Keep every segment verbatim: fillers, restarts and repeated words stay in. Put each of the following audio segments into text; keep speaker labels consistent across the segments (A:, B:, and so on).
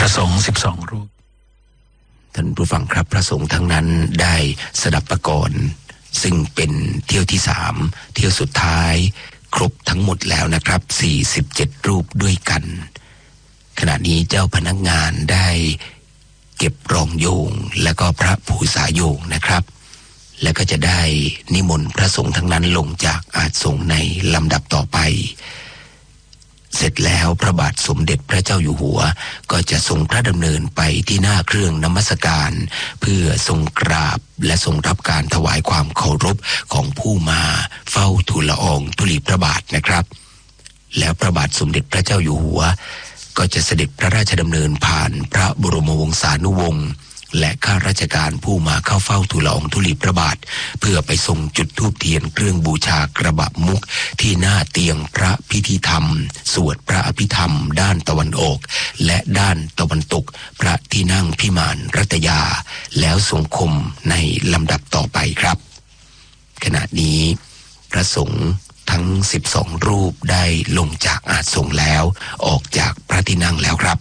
A: ระสงฆ์สิบสองรูปท่านผู้ฟังครับพระสงฆ์ทั้งนั้นได้สดับประกรณ์ซึ่งเป็นเที่ยวที่สามเที่ยวสุดท้ายครบทั้งหมดแล้วนะครับสี่สิบเจ็ดรูปด้วยกันขณะนี้เจ้าพนักงานได้เก็บรองโยงและก็พระภูษาโยงนะครับและก็จะได้นิมนต์พระสงฆ์ทั้งนั้นลงจากอาสงฆ์ในลำดับต่อไปเสร็จแล้วพระบาทสมเด็จพระเจ้าอยู่หัวก็จะทรงพระดำเนินไปที่หน้าเครื่องนมัสการเพื่อทรงกราบและทรงรับการถวายความเคารพของผู้มาเฝ้าทูลละอองธุลีพระบาทนะครับแล้วพระบาทสมเด็จพระเจ้าอยู่หัวก็จะเสด็จพระราชดำเนินผ่านพระบรมวงศานุวงศ์และข้าราชการผู้มาเข้าเฝ้าทูลละอองธุลีพระบาทเพื่อไปทรงจุดธูปเทียนเครื่องบูชากระบะมุกที่หน้าเตียงพระพิธีธรรมสวดพระอภิธรรมด้านตะวันออกและด้านตะวันตกพระที่นั่งพิมานรัตยาแล้วทรงคมในลำดับต่อไปครับขณะนี้พระสงฆ์ทั้งสิบสองรูปได้ลงจากอาสงฆ์แล้วออกจากพระที่นั่งแล้วครับ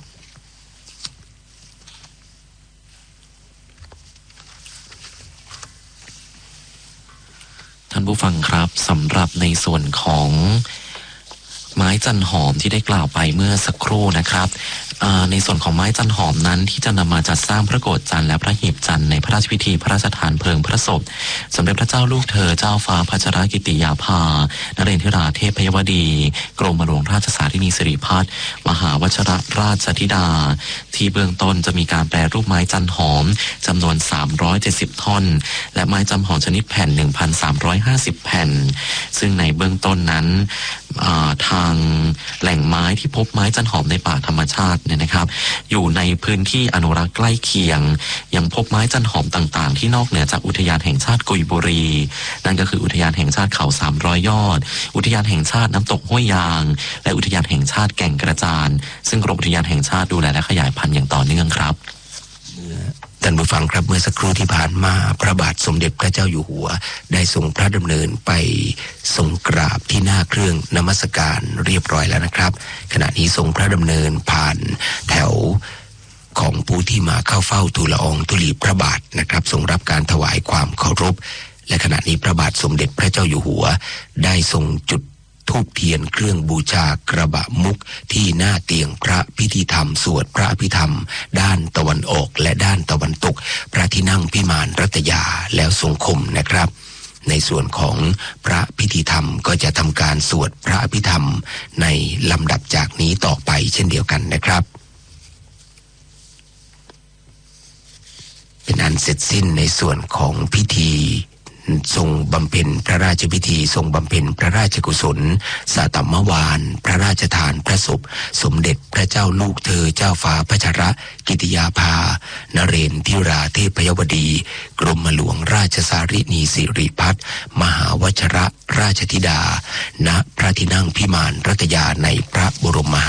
B: ท่านผู้ฟังครับสำหรับในส่วนของไม้จันหอมที่ได้กล่าวไปเมื่อสักครู่นะครับในส่วนของไม้จันหอมนั้นที่จะนำมาจัดสร้างพระโกฐจันทร์และพระหีบจันทร์ในพระราชพิธีพระราชทานเพลิงพระศพสมเด็จพระเจ้าลูกเธอเจ้าฟ้าพัชรกิติยาภานเรนทิราเทพยวดีกรมหลวงราชสาธินีสิริพัฒน์มหาวชรราชธิดาที่เบื้องต้นจะมีการแปรรูปไม้จันหอมจำนวนสามร้อยเจ็ดสิบท่อนและไม้จันหอมชนิดแผ่น หนึ่งพันสามร้อยห้าสิบ แผ่นซึ่งในเบื้องต้นนั้นทางแหล่งไม้ที่พบไม้จันหอมในป่าธรรมชาติเนี่ยนะครับอยู่ในพื้นที่อนุรักษ์ใกล้เคียงยังพบไม้จันหอมต่างๆที่นอกเหนือจากอุทยานแห่งชาติกุยบุรีนั่นก็คืออุทยานแห่งชาติเขาสามร้อยยอดอุทยานแห่งชาติน้ำตกห้วยยางและอุทยานแห่งชาติแก่งกระจานซึ่งกรมอุทยานแห่งชาติดูแลและขยายพันธุ์อย่างต่อเนื่องครับ
A: ท่านผู้ฟังครับเมื่อสักครู่ที่ผ่านมาพระบาทสมเด็จพระเจ้าอยู่หัวได้ทรงพระดำเนินไปทรงกราบที่หน้าเครื่องนมัสการเรียบร้อยแล้วนะครับขณะนี้ทรงพระดำเนินผ่านแถวของผู้ที่มาเข้าเฝ้าทูลละอองธุลีพระบาทนะครับทรงรับการถวายความเคารพและขณะนี้พระบาทสมเด็จพระเจ้าอยู่หัวได้ทรงจุดธูปเทียนเครื่องบูชากระบะมุกที่หน้าเตียงพระพิธีธรรมสวดพระอภิธรรมด้านตะวันออกและด้านตะวันตกพระที่นั่งพิมานรัตยาแล้วทรงคมนะครับในส่วนของพระพิธีธรรมก็จะทำการสวดพระอภิธรรมในลำดับจากนี้ต่อไปเช่นเดียวกันนะครับเป็นอันเสร็จสิ้นในส่วนของพิธีทรงบำเพ็ญพระราชพิธีทรงบำเพ็ญพระราชกุศลสาตมวาลพระราชทานพระศพสมเด็จพระเจ้าลูกเธอเจ้าฟ้าพัชรกิติยาภานเรนทิราเทพยวดีกรมหลวงราชสารินีสิริพัฒน์มหาวชรราชธิดาณพระที่นั่งพิมานรัตยาในพระบรมมหา